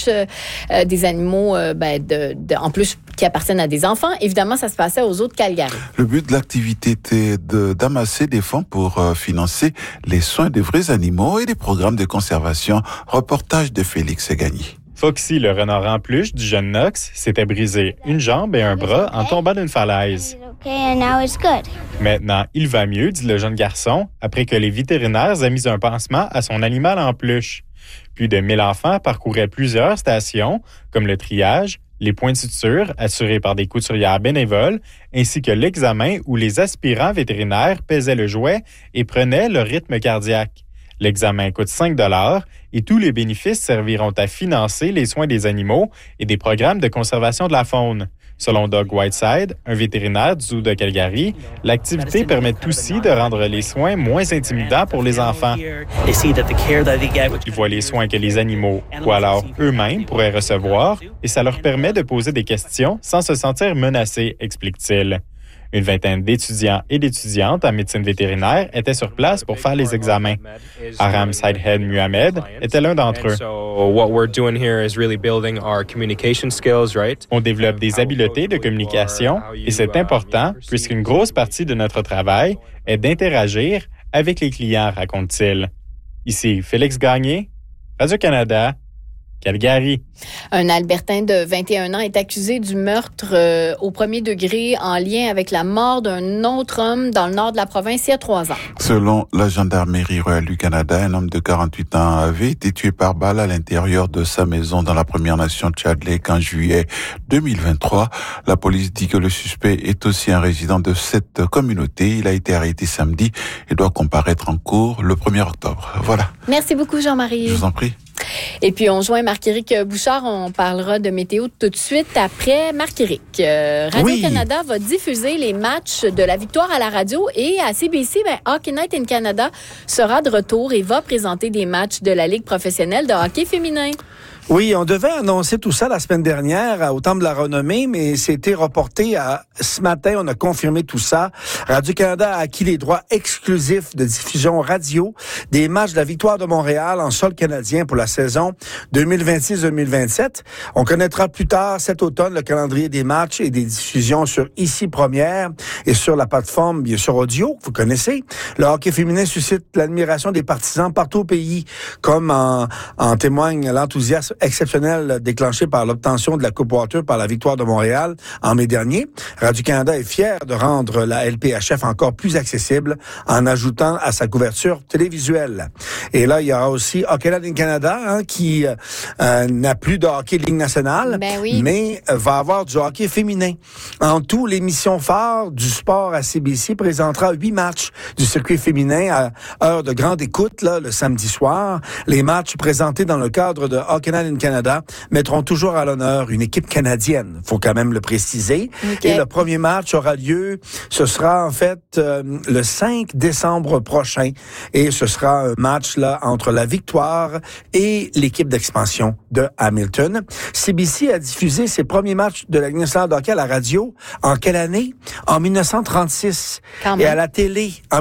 des animaux, en plus, qui appartiennent à des enfants. Évidemment, ça se passait aux eaux de Calgary. Le but de l'activité était d'amasser des fonds pour financer les soins des vrais animaux et des programmes de conservation. Reportage de Félix Gagné. Foxy, le renard en peluche du jeune Knox, s'était brisé une jambe et un bras en tombant d'une falaise. Maintenant, il va mieux, dit le jeune garçon, après que les vétérinaires aient mis un pansement à son animal en peluche. Plus de 1000 enfants parcouraient plusieurs stations, comme le triage, les points de suture assurés par des couturières bénévoles, ainsi que l'examen où les aspirants vétérinaires pesaient le jouet et prenaient leur rythme cardiaque. L'examen coûte 5 $ et tous les bénéfices serviront à financer les soins des animaux et des programmes de conservation de la faune. Selon Doug Whiteside, un vétérinaire du zoo de Calgary, l'activité permet aussi de rendre les soins moins intimidants pour les enfants. Ils voient les soins que les animaux, ou alors eux-mêmes, pourraient recevoir et ça leur permet de poser des questions sans se sentir menacés, explique-t-il. Une vingtaine d'étudiants et d'étudiantes en médecine vétérinaire étaient sur place pour faire les examens. Aram Saidhed Muhammad était l'un d'entre eux. On développe des habiletés de communication et c'est important puisqu'une grosse partie de notre travail est d'interagir avec les clients, raconte-t-il. Ici Félix Gagné, Radio-Canada, Calgary. Un Albertain de 21 ans est accusé du meurtre au premier degré en lien avec la mort d'un autre homme dans le nord de la province il y a 3 ans. Selon la gendarmerie royale du Canada, un homme de 48 ans avait été tué par balle à l'intérieur de sa maison dans la Première Nation de Chad Lake en juillet 2023. La police dit que le suspect est aussi un résident de cette communauté. Il a été arrêté samedi et doit comparaître en cour le 1er octobre. Voilà. Merci beaucoup, Jean-Marie. Je vous en prie. Et puis, on joint Marc-Éric Bouchard. On parlera de météo tout de suite après Marc-Éric. Radio-Canada va diffuser les matchs de la victoire à la radio et à CBC, Hockey Night in Canada sera de retour et va présenter des matchs de la Ligue professionnelle de hockey féminin. Oui, on devait annoncer tout ça la semaine dernière au Temple de la Renommée, mais c'était reporté à ce matin. On a confirmé tout ça. Radio-Canada a acquis les droits exclusifs de diffusion radio des matchs de la Victoire de Montréal en sol canadien pour la saison 2026-2027. On connaîtra plus tard cet automne le calendrier des matchs et des diffusions sur Ici Première et sur la plateforme, bien sûr, audio, vous connaissez. Le hockey féminin suscite l'admiration des partisans partout au pays, comme en témoigne l'enthousiasme exceptionnel déclenché par l'obtention de la Coupe Walter par la Victoire de Montréal en mai dernier. Radio-Canada est fier de rendre la LPHF encore plus accessible en ajoutant à sa couverture télévisuelle. Et là, il y aura aussi Hockey Night in Canada qui n'a plus de hockey Ligue nationale, mais va avoir du hockey féminin. En tout, l'émission phare du sport à CBC présentera 8 matchs du circuit féminin à heure de grande écoute le samedi soir. Les matchs présentés dans le cadre de Hockey Night in Canada mettront toujours à l'honneur une équipe canadienne. Faut quand même le préciser. Okay. Et le premier match aura lieu, ce sera en fait le 5 décembre prochain. Et ce sera un match entre la Victoire et l'équipe d'expansion de Hamilton. CBC a diffusé ses premiers matchs de la Ligue nationale de hockey à la radio en quelle année? En 1936. Et à la télé en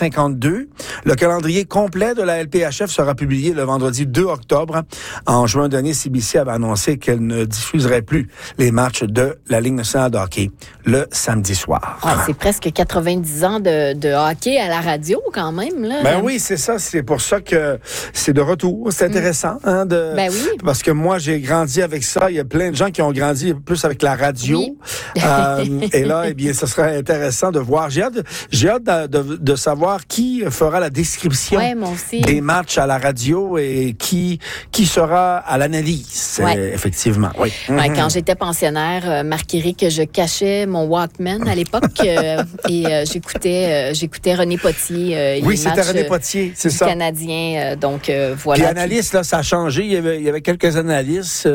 1952. Le calendrier complet de la LPHF sera publié le vendredi 2 octobre. En juin dernier, CBC avait annoncé qu'elle ne diffuserait plus les matchs de la Ligue nationale de hockey le samedi soir. C'est presque 90 ans de hockey à la radio quand même. Oui, c'est ça. C'est pour ça que c'est de retour. C'est intéressant. Parce que moi, j'ai grandi avec ça. Il y a plein de gens qui ont grandi plus avec la radio. Oui. Et là, ça serait intéressant de voir. J'ai hâte de savoir qui fera la description des matchs à la radio et qui sera à l'analyse, effectivement. Oui. Quand j'étais pensionnaire, Marc-Éric, je cachais mon Walkman à l'époque et j'écoutais René Potier. C'était René Potier, c'est ça. Canadien, donc voilà. Puis analystes, ça a changé. Il y avait quelques analystes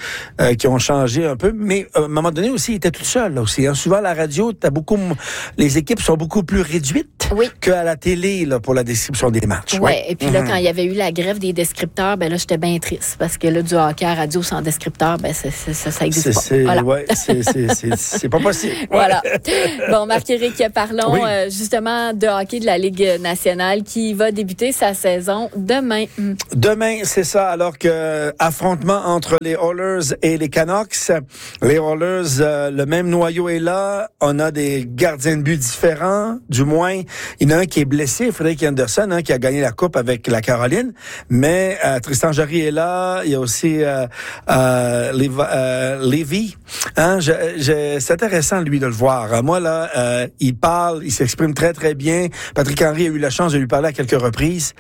qui ont changé un peu, mais à un moment donné aussi, il était tout seul aussi. Souvent, à la radio, les équipes sont beaucoup plus réduites qu'à la télé pour la description des matchs. Et puis là, quand il y avait eu la grève des descripteurs, là, j'étais bien triste parce que là, du hockey à radio sans descripteur, ça n'existe pas. Voilà. Ouais, c'est pas possible. Voilà. Bon, Marc-Éric, parlons justement de hockey de la Ligue nationale qui va débuter sa saison demain. Demain, c'est ça, alors que affrontement entre les Oilers et les Canucks. Les Oilers, le même noyau est là. On a des gardiens de but différents. Du moins, il y en a un qui est blessé, Frédéric Anderson, qui a gagné la Coupe avec la Caroline. Mais Tristan Jarry est là. Il y a aussi Lévy. C'est intéressant, lui, de le voir. Moi, là, il parle, il s'exprime très, très bien. Patrick Henry a eu la chance de lui parler à quelques reprises.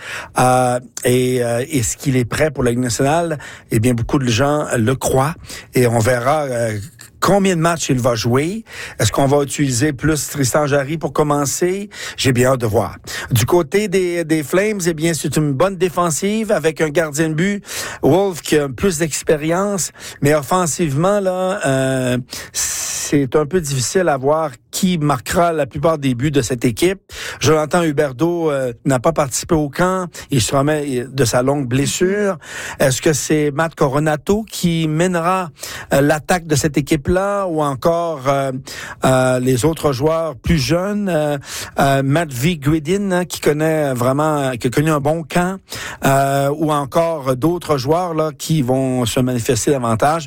Est-ce qu'il est prêt pour la Ligue nationale? Eh bien, beaucoup de gens le croient. Et on verra combien de matchs il va jouer. Est-ce qu'on va utiliser plus Tristan Jarry pour commencer? J'ai bien hâte de voir. Du côté des Flames, eh bien, c'est une bonne défensive avec un gardien de but, Wolf, qui a plus d'expérience. Mais offensivement, là, c'est un peu difficile à voir qui marquera la plupart des buts de cette équipe. Jonathan Huberdeau n'a pas participé au camp. Il se remet de sa longue blessure. Est-ce que c'est Matt Coronato qui mènera l'attaque de cette équipe-là ou encore les autres joueurs plus jeunes? Matt V. Guidin, qui qui a connu un bon camp, ou encore d'autres joueurs là qui vont se manifester davantage.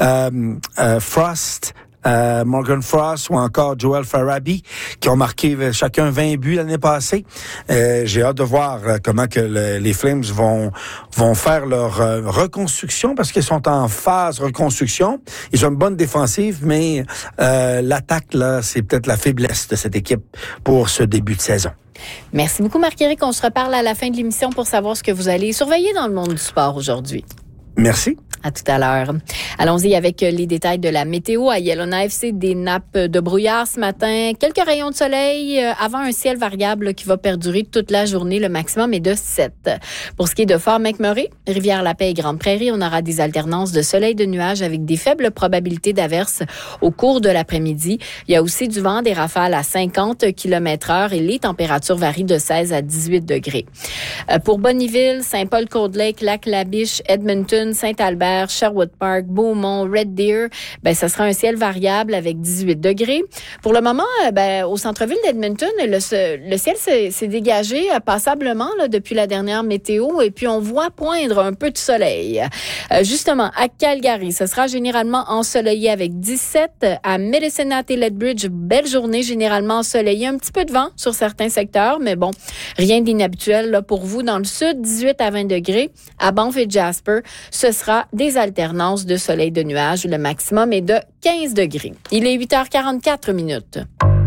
Frost, Morgan Frost ou encore Joel Farabi, qui ont marqué chacun 20 buts l'année passée. J'ai hâte de voir comment que les Flames vont faire leur reconstruction, parce qu'ils sont en phase reconstruction. Ils ont une bonne défensive, mais l'attaque, là, c'est peut-être la faiblesse de cette équipe pour ce début de saison. Merci beaucoup, Marc-Éric. On se reparle à la fin de l'émission pour savoir ce que vous allez surveiller dans le monde du sport aujourd'hui. Merci. À tout à l'heure. Allons-y avec les détails de la météo. À Yellowknife, c'est des nappes de brouillard ce matin. Quelques rayons de soleil avant un ciel variable qui va perdurer toute la journée. Le maximum est de 7. Pour ce qui est de Fort McMurray, Rivière-la-Paix et Grande-Prairie, on aura des alternances de soleil et de nuages avec des faibles probabilités d'averses au cours de l'après-midi. Il y a aussi du vent, des rafales à 50 km/h et les températures varient de 16 à 18 degrés. Pour Bonnyville, Saint-Paul-Cold-Lake, Lac-La-Biche, Edmonton, Saint-Albert, Sherwood Park, Beaumont, Red Deer, ça sera un ciel variable avec 18 degrés. Pour le moment, au centre-ville d'Edmonton, le ciel s'est dégagé passablement là, depuis la dernière météo, et puis on voit poindre un peu de soleil. Justement, à Calgary, ce sera généralement ensoleillé avec 17. À Medicine Hat et Lethbridge, belle journée généralement ensoleillée, un petit peu de vent sur certains secteurs, mais bon, rien d'inhabituel là, pour vous. Dans le sud, 18 à 20 degrés. À Banff et Jasper, ce sera des alternances de soleil et de nuages. Le maximum est de 15 degrés. Il est 8h44 minutes.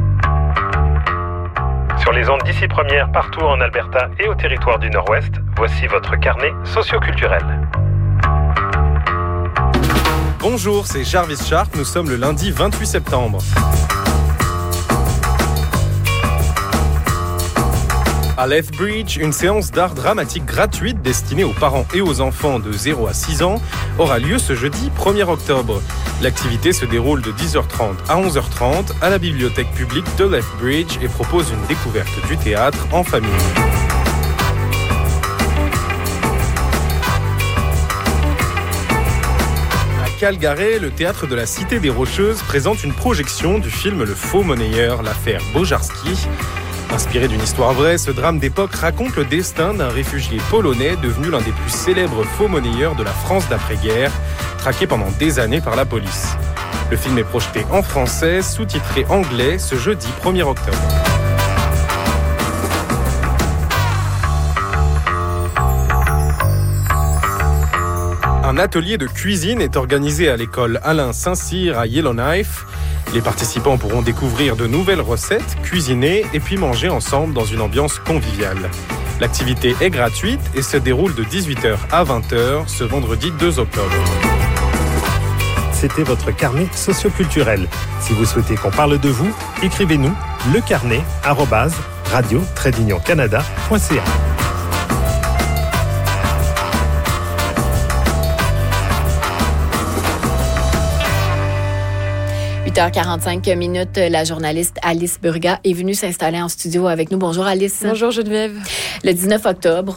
Sur les ondes d'ici première, partout en Alberta et au territoire du Nord-Ouest, voici votre carnet socioculturel. Bonjour, c'est Jarvis Sharp. Nous sommes le lundi 28 septembre. À Lethbridge, une séance d'art dramatique gratuite destinée aux parents et aux enfants de 0 à 6 ans aura lieu ce jeudi 1er octobre. L'activité se déroule de 10h30 à 11h30 à la bibliothèque publique de Lethbridge et propose une découverte du théâtre en famille. À Calgary, le théâtre de la Cité des Rocheuses présente une projection du film Le Faux Monnayeur, l'affaire Bojarski. Inspiré d'une histoire vraie, ce drame d'époque raconte le destin d'un réfugié polonais devenu l'un des plus célèbres faux monnayeurs de la France d'après-guerre, traqué pendant des années par la police. Le film est projeté en français, sous-titré anglais, ce jeudi 1er octobre. Un atelier de cuisine est organisé à l'école Alain Saint-Cyr à Yellowknife. Les participants pourront découvrir de nouvelles recettes, cuisiner et puis manger ensemble dans une ambiance conviviale. L'activité est gratuite et se déroule de 18h à 20h ce vendredi 2 octobre. C'était votre carnet socioculturel. Si vous souhaitez qu'on parle de vous, écrivez-nous lecarnet@radio-canada.ca. 8h45 minutes, la journaliste Alice Burga est venue s'installer en studio avec nous. Bonjour Alice. Bonjour Geneviève. Le 19 octobre,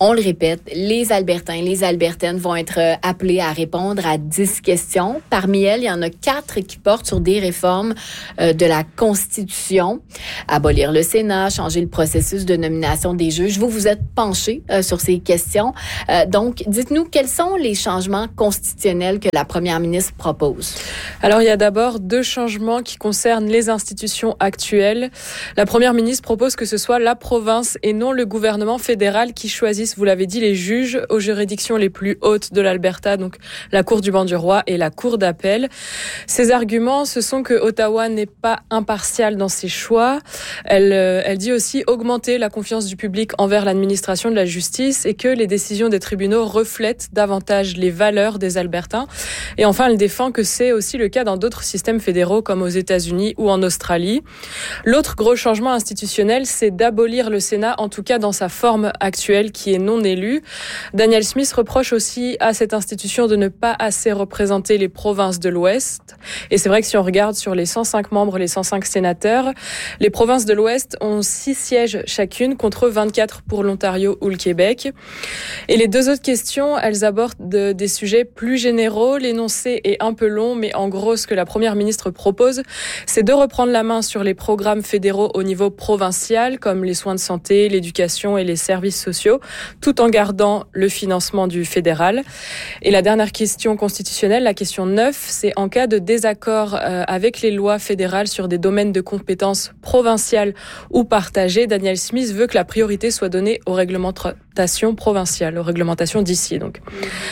On le répète, les Albertains, les Albertaines vont être appelés à répondre à 10 questions. Parmi elles, il y en a 4 qui portent sur des réformes de la Constitution. Abolir le Sénat, changer le processus de nomination des juges. Vous êtes penchés sur ces questions. Donc, dites-nous, quels sont les changements constitutionnels que la première ministre propose? Alors, il y a d'abord 2 changements qui concernent les institutions actuelles. La première ministre propose que ce soit la province et non le gouvernement fédéral qui choisisse, vous l'avez dit, les juges aux juridictions les plus hautes de l'Alberta, donc la Cour du banc du roi et la Cour d'appel. Ses arguments, ce sont que Ottawa n'est pas impartial dans ses choix. Elle dit aussi augmenter la confiance du public envers l'administration de la justice et que les décisions des tribunaux reflètent davantage les valeurs des Albertains. Et enfin, elle défend que c'est aussi le cas dans d'autres systèmes fédéraux comme aux États-Unis ou en Australie. L'autre gros changement institutionnel, c'est d'abolir le Sénat, en tout cas dans sa forme actuelle qui est non élue. Danielle Smith reproche aussi à cette institution de ne pas assez représenter les provinces de l'Ouest. Et c'est vrai que si on regarde sur les 105 membres, les 105 sénateurs, les provinces de l'Ouest ont 6 sièges chacune contre 24 pour l'Ontario ou le Québec. Et les 2 autres questions, elles abordent des sujets plus généraux. L'énoncé est un peu long, mais en gros, ce que la première ministre propose, c'est de reprendre la main sur les programmes fédéraux au niveau provincial, comme les soins de santé, l'éducation et les services sociaux, tout en gardant le financement du fédéral. Et la dernière question constitutionnelle, la question 9, c'est en cas de désaccord avec les lois fédérales sur des domaines de compétences provinciales ou partagées, Danielle Smith veut que la priorité soit donnée aux réglementations provinciales, aux réglementations d'ici. Donc,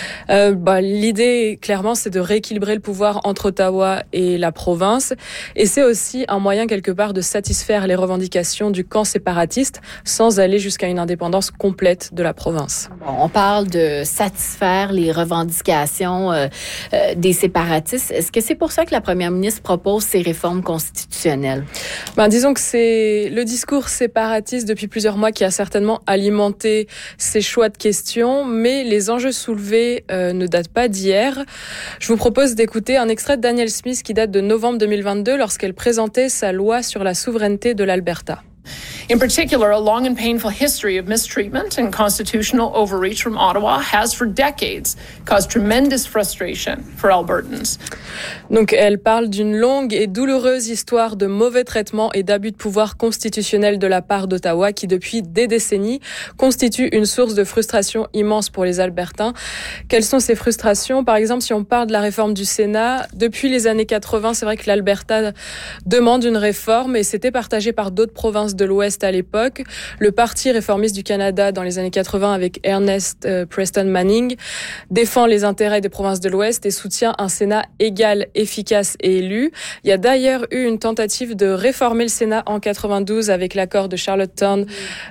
l'idée, clairement, c'est de rééquilibrer le pouvoir entre Ottawa et la province. Et c'est aussi un moyen, quelque part, de satisfaire les revendications du camp séparatiste sans aller jusqu'à une indépendance complète de la province. On parle de satisfaire les revendications des séparatistes. Est-ce que c'est pour ça que la première ministre propose ces réformes constitutionnelles? Disons que c'est le discours séparatiste depuis plusieurs mois qui a certainement alimenté ces choix de questions, mais les enjeux soulevés ne datent pas d'hier. Je vous propose d'écouter un extrait de Danielle Smith qui date de novembre 2022 lorsqu'elle présentait sa loi sur la souveraineté de l'Alberta. In particular, a long and painful history of mistreatment and constitutional overreach from Ottawa has for decades caused tremendous frustration for Albertans. Donc, elle parle d'une longue et douloureuse histoire de mauvais traitements et d'abus de pouvoir constitutionnel de la part d'Ottawa qui, depuis des décennies, constitue une source de frustration immense pour les Albertains. Quelles sont ces frustrations? Par exemple, si on parle de la réforme du Sénat, depuis les années 80, c'est vrai que l'Alberta demande une réforme et c'était partagé par d'autres provinces de l'Ouest à l'époque. Le Parti réformiste du Canada, dans les années 80, avec Ernest Preston Manning, défend les intérêts des provinces de l'Ouest et soutient un Sénat égal, efficace et élu. Il y a d'ailleurs eu une tentative de réformer le Sénat en 92 avec l'accord de Charlottetown,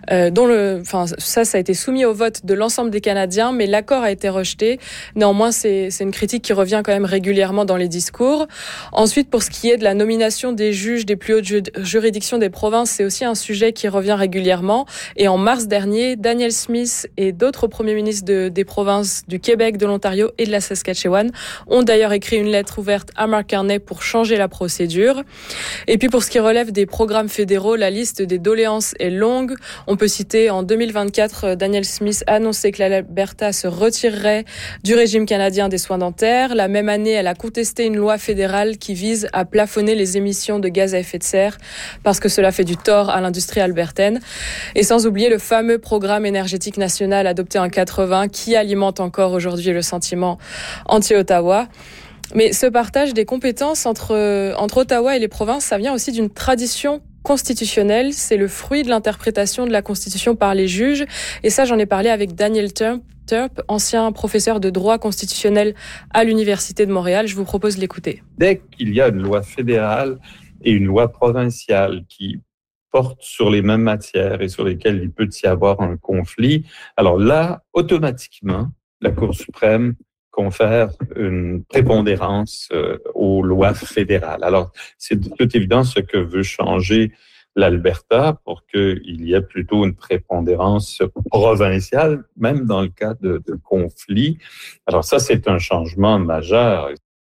ça a été soumis au vote de l'ensemble des Canadiens, mais l'accord a été rejeté. Néanmoins, c'est une critique qui revient quand même régulièrement dans les discours. Ensuite, pour ce qui est de la nomination des juges des plus hautes juridictions des provinces, c'est aussi un sujet qui revient régulièrement. Et en mars dernier, Danielle Smith et d'autres premiers ministres des provinces du Québec, de l'Ontario et de la Saskatchewan ont d'ailleurs écrit une lettre ouverte à Mark Carney pour changer la procédure. Et puis pour ce qui relève des programmes fédéraux, la liste des doléances est longue. On peut citer en 2024, Danielle Smith a annoncé que l'Alberta se retirerait du régime canadien des soins dentaires. La même année, elle a contesté une loi fédérale qui vise à plafonner les émissions de gaz à effet de serre parce que cela fait du tort à l'industrie albertaine. Et sans oublier le fameux programme énergétique national adopté en 80 qui alimente encore aujourd'hui le sentiment anti-Ottawa. Mais ce partage des compétences entre Ottawa et les provinces, ça vient aussi d'une tradition constitutionnelle. C'est le fruit de l'interprétation de la Constitution par les juges. Et ça, j'en ai parlé avec Daniel Turp, ancien professeur de droit constitutionnel à l'Université de Montréal. Je vous propose de l'écouter. Dès qu'il y a une loi fédérale et une loi provinciale qui portent sur les mêmes matières et sur lesquelles il peut y avoir un conflit, alors là, automatiquement, la Cour suprême confère une prépondérance aux lois fédérales. Alors, c'est de toute évidence ce que veut changer l'Alberta pour qu'il y ait plutôt une prépondérance provinciale, même dans le cas de conflits. Alors ça, c'est un changement majeur.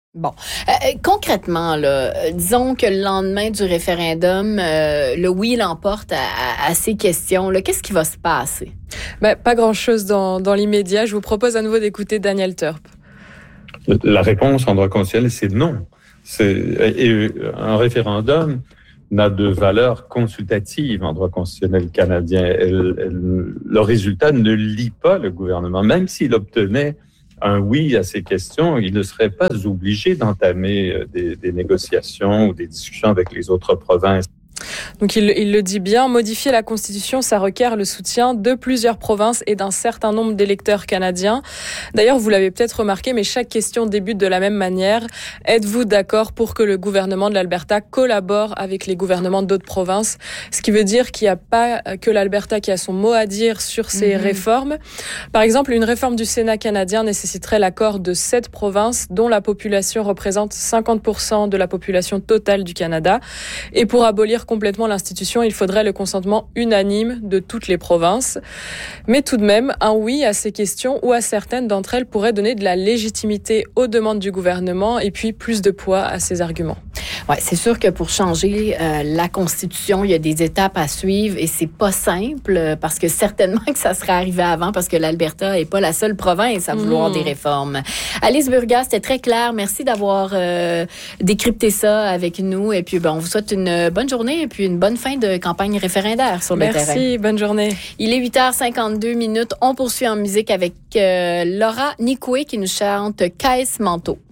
Bon. Concrètement, là, disons que le lendemain du référendum, le oui l'emporte à ces questions. Là, qu'est-ce qui va se passer? Pas grand-chose dans l'immédiat. Je vous propose à nouveau d'écouter Daniel Turp. La réponse en droit constitutionnel, c'est non. Et un référendum n'a de valeur consultative en droit constitutionnel canadien. Le résultat ne lie pas le gouvernement. Même s'il obtenait un oui à ces questions, il ne serait pas obligé d'entamer des négociations ou des discussions avec les autres provinces. Donc il le dit bien, modifier la Constitution, ça requiert le soutien de plusieurs provinces et d'un certain nombre d'électeurs canadiens. D'ailleurs, vous l'avez peut-être remarqué, mais chaque question débute de la même manière. Êtes-vous d'accord pour que le gouvernement de l'Alberta collabore avec les gouvernements d'autres provinces? Ce qui veut dire qu'il n'y a pas que l'Alberta qui a son mot à dire sur ces réformes. Par exemple, une réforme du Sénat canadien nécessiterait l'accord de 7 provinces dont la population représente 50% de la population totale du Canada. Et pour abolir complètement l'institution, il faudrait le consentement unanime de toutes les provinces. Mais tout de même, un oui à ces questions ou à certaines d'entre elles pourrait donner de la légitimité aux demandes du gouvernement et puis plus de poids à ses arguments. Ouais, c'est sûr que pour changer la Constitution, il y a des étapes à suivre et c'est pas simple parce que certainement que ça serait arrivé avant parce que l'Alberta est pas la seule province à vouloir des réformes. Alice Burgas, c'était très clair. Merci d'avoir décrypté ça avec nous et puis on vous souhaite une bonne journée et puis une bonne fin de campagne référendaire sur le terrain. Merci, bonne journée. Il est 8h52. On poursuit en musique avec Laura Nicoué qui nous chante Caisse Manteau.